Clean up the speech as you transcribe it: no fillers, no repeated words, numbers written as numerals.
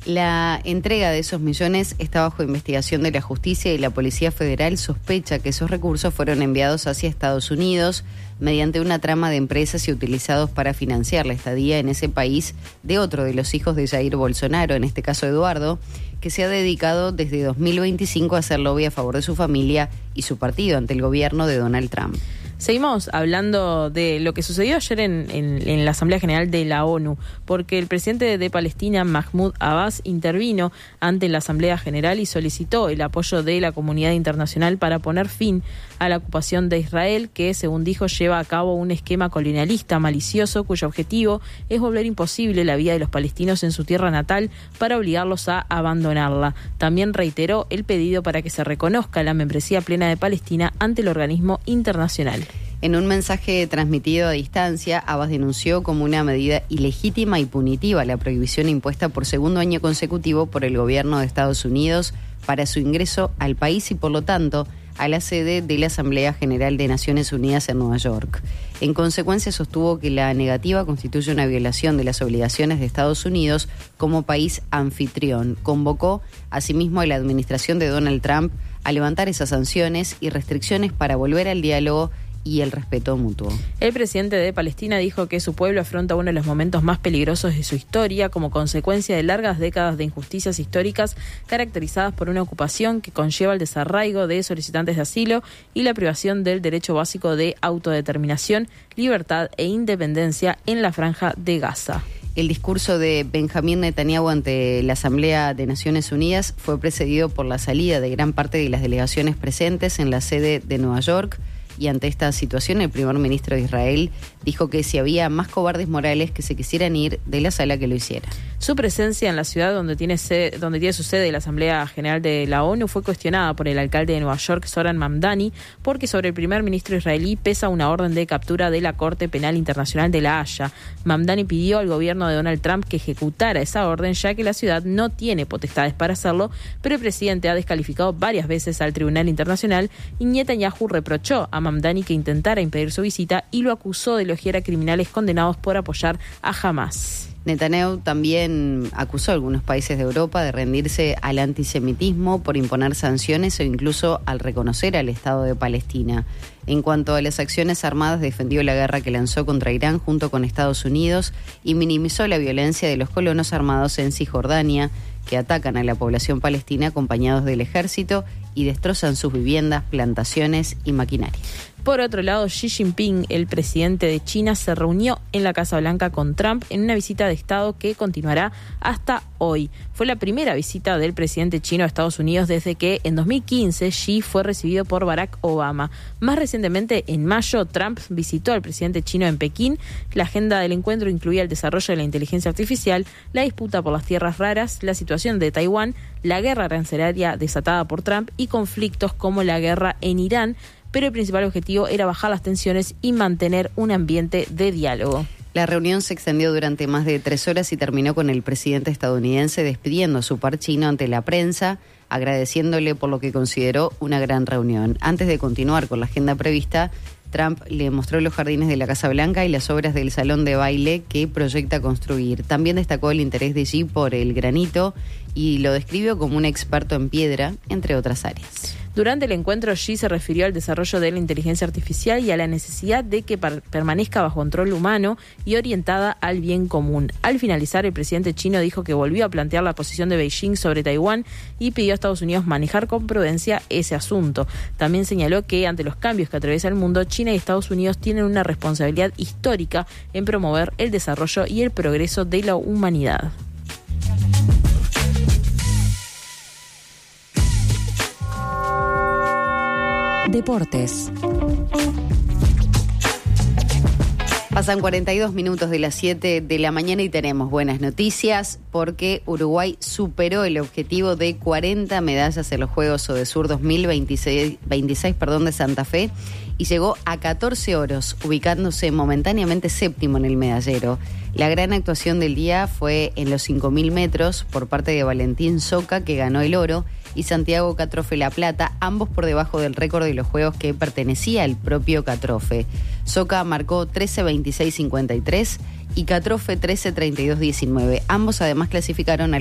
La entrega de esos millones está bajo investigación de la justicia y la Policía Federal sospecha que esos recursos fueron enviados hacia Estados Unidos mediante una trama de empresas y utilizados para financiar la estadía en ese país de otro de los hijos de Jair Bolsonaro, en este caso Eduardo, que se ha dedicado desde 2025 a hacer lobby a favor de su familia y su partido ante el gobierno de Donald Trump. Seguimos hablando de lo que sucedió ayer en la Asamblea General de la ONU, porque el presidente de Palestina, Mahmoud Abbas, intervino ante la Asamblea General y solicitó el apoyo de la comunidad internacional para poner fin a la ocupación de Israel, que, según dijo, lleva a cabo un esquema colonialista malicioso cuyo objetivo es volver imposible la vida de los palestinos en su tierra natal para obligarlos a abandonarla. También reiteró el pedido para que se reconozca la membresía plena de Palestina ante el organismo internacional. En un mensaje transmitido a distancia, Abbas denunció como una medida ilegítima y punitiva la prohibición impuesta por segundo año consecutivo por el gobierno de Estados Unidos para su ingreso al país y, por lo tanto, a la sede de la Asamblea General de Naciones Unidas en Nueva York. En consecuencia, sostuvo que la negativa constituye una violación de las obligaciones de Estados Unidos como país anfitrión. Convocó, asimismo, a la administración de Donald Trump a levantar esas sanciones y restricciones para volver al diálogo y el respeto mutuo. El presidente de Palestina dijo que su pueblo afronta uno de los momentos más peligrosos de su historia como consecuencia de largas décadas de injusticias históricas caracterizadas por una ocupación que conlleva el desarraigo de solicitantes de asilo y la privación del derecho básico de autodeterminación, libertad e independencia en la Franja de Gaza. El discurso de Benjamín Netanyahu ante la Asamblea de Naciones Unidas fue precedido por la salida de gran parte de las delegaciones presentes en la sede de Nueva York. Y ante esta situación, el primer ministro de Israel dijo que si había más cobardes morales que se quisieran ir de la sala, que lo hiciera. Su presencia en la ciudad donde tiene su sede la Asamblea General de la ONU fue cuestionada por el alcalde de Nueva York, Zoran Mamdani, porque sobre el primer ministro israelí pesa una orden de captura de la Corte Penal Internacional de La Haya. Mamdani pidió al gobierno de Donald Trump que ejecutara esa orden, ya que la ciudad no tiene potestades para hacerlo, pero el presidente ha descalificado varias veces al Tribunal Internacional y Netanyahu reprochó a Mamdani que intentara impedir su visita y lo acusó de elogiar a criminales condenados por apoyar a Hamás. Netanyahu también acusó a algunos países de Europa de rendirse al antisemitismo por imponer sanciones o incluso al reconocer al Estado de Palestina. En cuanto a las acciones armadas, defendió la guerra que lanzó contra Irán junto con Estados Unidos y minimizó la violencia de los colonos armados en Cisjordania, que atacan a la población palestina acompañados del ejército y destrozan sus viviendas, plantaciones y maquinaria. Por otro lado, Xi Jinping, el presidente de China, se reunió en la Casa Blanca con Trump en una visita de Estado que continuará hasta hoy. Fue la primera visita del presidente chino a Estados Unidos desde que en 2015 Xi fue recibido por Barack Obama. Más recientemente, en mayo, Trump visitó al presidente chino en Pekín. La agenda del encuentro incluía el desarrollo de la inteligencia artificial, la disputa por las tierras raras, la situación de Taiwán, la guerra arancelaria desatada por Trump y conflictos como la guerra en Irán, pero el principal objetivo era bajar las tensiones y mantener un ambiente de diálogo. La reunión se extendió durante más de 3 horas y terminó con el presidente estadounidense despidiendo a su par chino ante la prensa, agradeciéndole por lo que consideró una gran reunión. Antes de continuar con la agenda prevista, Trump le mostró los jardines de la Casa Blanca y las obras del salón de baile que proyecta construir. También destacó el interés de Xi por el granito y lo describió como un experto en piedra, entre otras áreas. Durante el encuentro, Xi se refirió al desarrollo de la inteligencia artificial y a la necesidad de que permanezca bajo control humano y orientada al bien común. Al finalizar, el presidente chino dijo que volvió a plantear la posición de Beijing sobre Taiwán y pidió a Estados Unidos manejar con prudencia ese asunto. También señaló que ante los cambios que atraviesa el mundo, China y Estados Unidos tienen una responsabilidad histórica en promover el desarrollo y el progreso de la humanidad. Deportes. Pasan 42 minutos de las 7 de la mañana y tenemos buenas noticias porque Uruguay superó el objetivo de 40 medallas en los Juegos Odesur 2026 de Santa Fe y llegó a 14 oros, ubicándose momentáneamente séptimo en el medallero. La gran actuación del día fue en los 5.000 metros por parte de Valentín Soca, que ganó el oro, y Santiago Catrofe la plata, ambos por debajo del récord de los Juegos que pertenecía al propio Catrofe. Soca marcó 13.26.53 y Catrofe 13.32.19. Ambos además clasificaron al